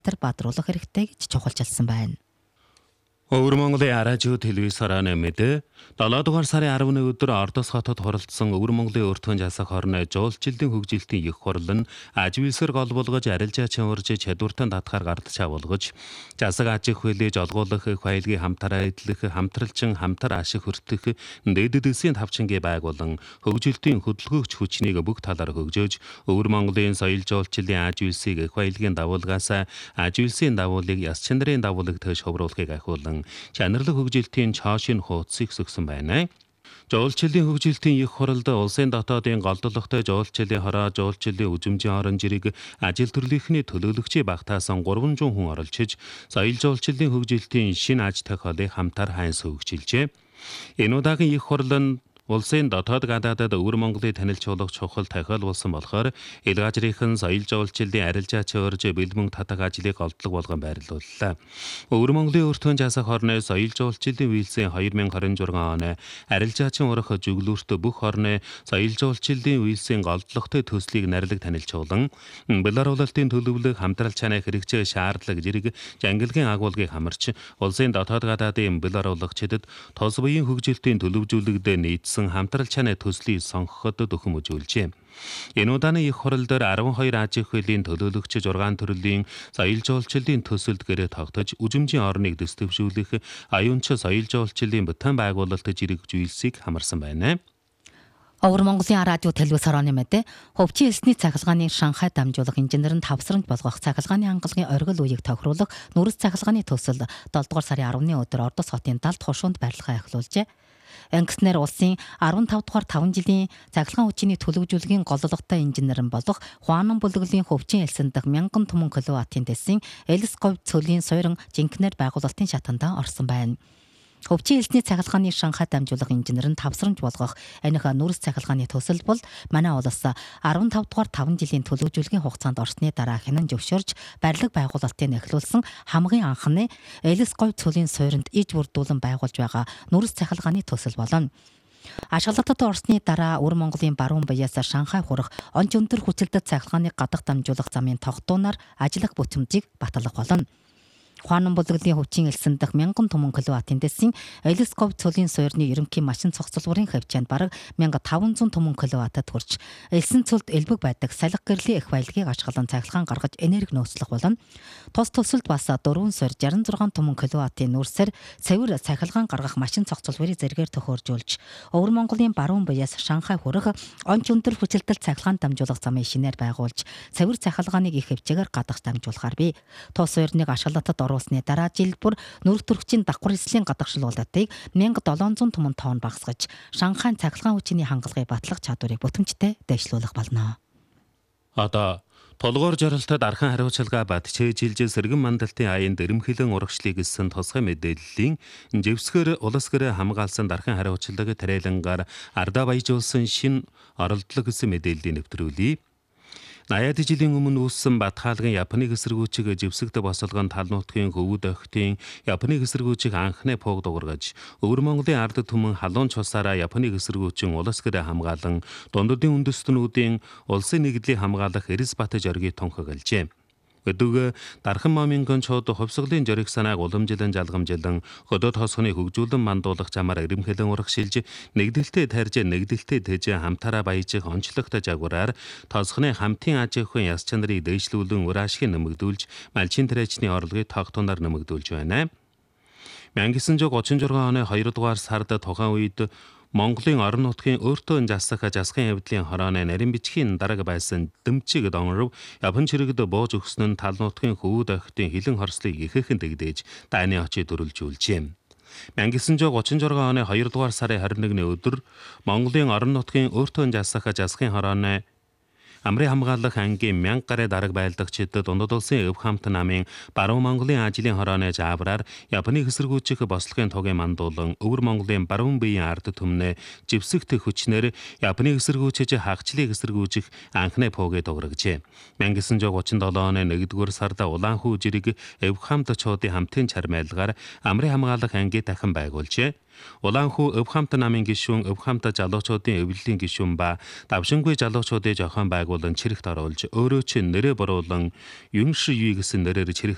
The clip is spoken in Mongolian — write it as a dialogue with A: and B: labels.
A: бадруулах хэрэгтэй гэж чухалчилсан байна.
B: Өвөр Монголын Аражуу телевизээр мэдээ 7 дугаар сарын 11 өдөр Ордос хотод хуралдсан Өвөр Монголын өртгөн жасах хорны жуулчлалын хөгжилтийн их хурал нь аживэлсэр гол болгож арилжаа чанварж чадвартай татгаар гардчаа болгож жасаг аж ахуй хөлөж олгуулах их баялагын хамтараа эдлэх хамтралчин хамтар ашиг хүртэх дэдэдсийн тавчингийн байгуулан хөгжилтийн хөдөлгөөгч хүчнийг бүх талаар хөгжөөж Өвөр Монголын соёл жуулчлалын аживэлсийг их баялагын давуулгаас аживэлсийн давуулыг яс чанарын давуулыг төш хөврүүлэхийг ахиулан чанарлаг хөгжилтийн чоошин хуудсыг сөксөн байна. Жуулчлалын хөгжилтийн их хуралд улсын дотоодын голдлогтой жуулчлалын хороо жуулчлалын үзмжийн орон жирийг ажил төрлийнхний төлөөлөгчийн багтаасан 300 хүн оролцож соёл жуулчлалын хөгжилтийн шинэ аж тохиолыг хамтар хайнс хөгжилжээ. Энэ удаагийн их хурал нь улсын дотоод гадаадад Өвөр Монголыг танилцуулах чухал тохиол болсон болохоор Илгаажрийнхэн соёл жуулчлалын арилжаа чөөрж бэлмэн татах ажлыг голдлог болгон байрлууллаа. Өвөр Монголын өртгөн жасах хорны соёл жуулчлалын үйлсийн 2026 оны арилжаачин урах жүглүүрт бүх хорны соёл жуулчлалын үйлсийн голдлогтой төслийг нарилаг танилцуулан баларуулалтын төлөвлөг хамтрал чанаа хэрэгцээ шаардлага зэрэг жангилгийн агуулгыг хамарч улсын дотоод гадаадын баларуулагчдад тус буян хөгжилтийн төлөвжүүлэгд нийцсэн хамтрал чанаа төслийг сонгоход дөхөм үзүүлжээ. Энэ удааны их хурал дээр 12 аж ахуй хөлийн төлөөлөгч 6 төрлийн соёл жуулчлалын төсөлд гэрээ тогтож үзмжийн орныг дэвшүүлэх аюунч соёл жуулчлалын бүтээн байгуулалт зэрэг зүйлсийг хамарсан байна.
A: Өвөр Монголын радио телевиз хорооны мэдээ хөвчийн элсний цахилгааны Шанхай дамжуулах инженер нь тавсарч болгох цахилгааны хангалагын оргил үеийг тохируулах нүрс цахилгааны төсөл 7 дугаар сарын 10-ны өдөр Ордос хотын далд хушуунд барилгаа эхлүүлжээ. Ангиснэр улсын 15 дугаар 5 жилийн цахилгаан хүчний төлөвжүүлгийн голлогтой инженер нь болох Хуанан бүлэглэлийн хөвчийн элсэн дэх 1000 түмэн киловаттын дэсийн Элс говь цөлийн суурин жинкнэр байгуулалтын шатандаа орсон байна. Хөвчийн элсний цахилгааны Шанхай дамжуулах инженер нь тавсарч болгох аних нүрс цахилгааны төсөл бол манай улс 15 дугаар 5 жилийн төлөвжүүлгийн хугацаанд орсны дараа хянан зөвшөөрж барилга байгуулалтын эхлүүлсэн хамгийн анхны Элс говь цөлийн суурьнд иж бүрдүүлэн байгуулж байгаа нүрс цахилгааны төсөл болно. Ашиглалтад орсны дараа Өвөр Монголын баруун буяас Шанхай хүрэх онц өндөр хүчилтэд цахилгааныг гадах дамжуулах замын тогтуунаар ажиллах бүтэмжийг батлах болно. Хуанан бүлэглэлийн хөвчийн элсэн дэх 1000 түмэн киловаттын дэсийн Элс говь цөлийн суурьны ерөнхий машин цогцлборын хавьчаанд бараг 1500 түмэн киловаттад хүрч элсэн цөлд элбэг байдаг салхи гэрлийн их баялагийг ашиглан цахилгаан гаргаж энерги нөөцлөх болно. Тус төсөлд бас 4 суурь 66 түмэн киловаттын нүрсээр цэвэр цахилгаан гаргах машин цогцлборыг зэрэгээр төхөөржүүлж Өвөр Монголын баруун буяас Шанхай хүрэх онц өндөр хүчилтэл цахилгаан дамжуулах замын шинээр байгуулж цэвэр цахилгааныг их хэмжээгээр гадах дамжуулахаар бий. Тус суурьныг ашиглалтад оруулсны дараа жил бүр нүрс төрөгчийн давхар эслийн гадагшлуулалтыг 1700 түмэн тонн багасгаж Шанхай цахилгаан хүчний хангалагыг батлах чадварыг бүтэмжтэй дэвшлүүлэх болно.
B: Одоо толгоор жаргалтад архан хариуцлага батчээжилж сэргэн мандалтын аянд эрэмхлэн урагшлыг гэсэн тусгай мэдээллийн живсгэр улс гэрээ хамгаалсан дархан хариуцлага тарайлангаар ардаа баяжуулсан шин оролдлого гэсэн мэдээллийг нэвтрүүлье. 80 жилийн өмнө үүссэн Батхаалгын Японы эсэргүүчиг живсэгт босолгон тал нутгийн хөвд охтын Японы эсэргүүчиг анхны пууг дуургаж Өвөр Монголын ард түмэн халуун цусаараа Японы эсэргүүчин улс гэрээ хамгаалан дунддын үндэстнүүдийн улсын нэгдлийг хамгаалах Эрс бат жоргийг тунхаглажээ. Өдөг дархан момингон чод хувьсгалын жориг санааг уламжилан жалгамжилан хөдөөд хосгоны хөгжүүлэн мандуулах замаар эрэмхлэн урагшилж нэгдэлтэй тарж нэгдэлтэй тэж хамтараа баяжих онцлогтой жагвараар тосгоны хамтын аж ахуйн яс чанарыг дэвшлүүлэн үр ашиг нэмэгдүүлж малчин тариачны орлогыг тогтооноор нэмэгдүүлж байна. 1936 оны 2 дугаар сард тухайн үед Монголын орон нутгийн өөртөө засах засгийн явдлын хорооны нарийн бичгийн дарга байсан дэмчиг донров Япон чирэгд бууж өгсөн нь тал нутгийн хөвд охтын хилэн хорслыг ихээхэн дэгдээж дайны очид дөрвөлжүүлжээ. 1936 оны 2 дугаар сарын 21-ний өдөр Монголын орон нутгийн өөртөө засах засгийн хорооны Амрын хамгаалах ангийн 1000 гаруй дарга байлдагчдад дундад улсын өв хамт намын баруун Монголын ажлын хорооны заавраар Японы эсэргүүцэх бослогын тугийн мандуулан Өвөр Монголын баруун биеийн ард түмнээ живсэгт хүчнэр Японы эсэргүүцэж хагчлыг эсэргүүцэх анхны пуугийг дуургажээ. 1937 оны 1-р сард Улаанхүү жирэг өв хамт чуудын хамтын чармайлгаар Амрын хамгаалах ангийг дахин байгуулжээ. Улаанхүү өв хамт намын гишүүн өв хамт залуучуудын эвлэлийн гишүүн ба давшингүй залуучуудын зохион байгуулан чирэгт оруулж өөрөө ч нэрээ боруулан Юнши Юй гэсэн нэрээр чирэгт